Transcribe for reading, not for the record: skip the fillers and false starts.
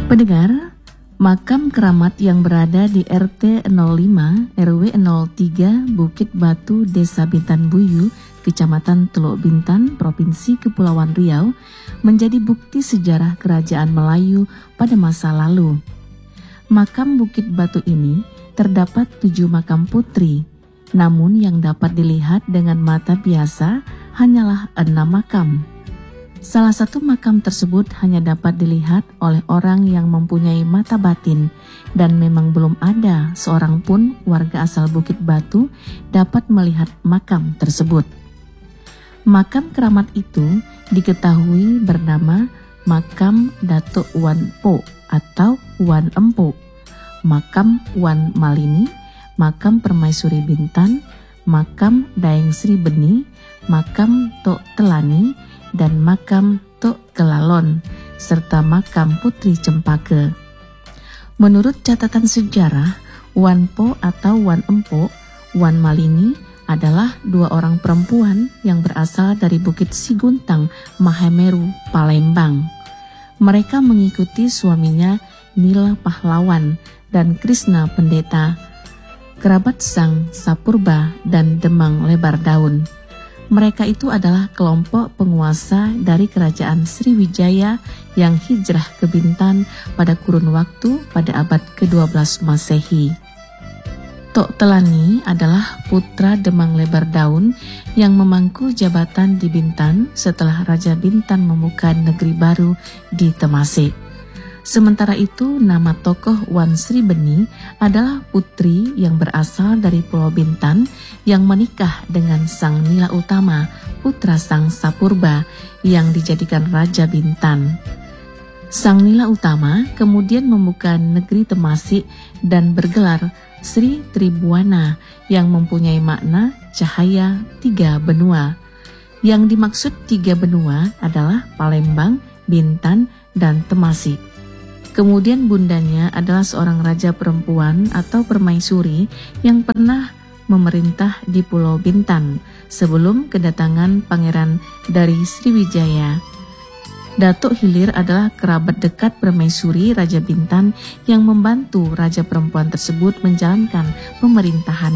Pendengar, makam keramat yang berada di RT 05 RW 03 Bukit Batu, Desa Bintan Buyu, Kecamatan Teluk Bintan, Provinsi Kepulauan Riau, menjadi bukti sejarah kerajaan Melayu pada masa lalu. Makam Bukit Batu ini terdapat 7 makam putri, namun yang dapat dilihat dengan mata biasa hanyalah 6 makam. Salah satu makam tersebut hanya dapat dilihat oleh orang yang mempunyai mata batin, dan memang belum ada seorang pun warga asal Bukit Batu dapat melihat makam tersebut. Makam keramat itu diketahui bernama Makam Datuk Wan Po atau Wan Empu, Makam Wan Malini, Makam Permaisuri Bintan, Makam Daeng Sri Beni, Makam Tok Telani, dan Makam Tok Kelalon, serta Makam Putri Cempaka. Menurut catatan sejarah, Wan Po atau Wan Empu, Wan Malini adalah 2 orang perempuan yang berasal dari Bukit Siguntang, Mahameru, Palembang. Mereka mengikuti suaminya Nila Pahlawan dan Krishna Pendeta, kerabat Sang Sapurba dan Demang Lebar Daun. Mereka itu adalah kelompok penguasa dari kerajaan Sriwijaya yang hijrah ke Bintan pada kurun waktu pada abad ke-12 Masehi. Tok Telani adalah putra Demang Lebar Daun yang memangku jabatan di Bintan setelah Raja Bintan membuka negeri baru di Temasek. Sementara itu, nama tokoh Wan Sri Beni adalah putri yang berasal dari Pulau Bintan yang menikah dengan Sang Nila Utama, putra Sang Sapurba yang dijadikan Raja Bintan. Sang Nila Utama kemudian membuka negeri Temasek dan bergelar Sri Tribuana yang mempunyai makna cahaya 3 benua. Yang dimaksud 3 benua adalah Palembang, Bintan, dan Temasek. Kemudian bundanya adalah seorang raja perempuan atau permaisuri yang pernah memerintah di Pulau Bintan sebelum kedatangan pangeran dari Sriwijaya. Datuk Hilir adalah kerabat dekat permaisuri Raja Bintan yang membantu raja perempuan tersebut menjalankan pemerintahan.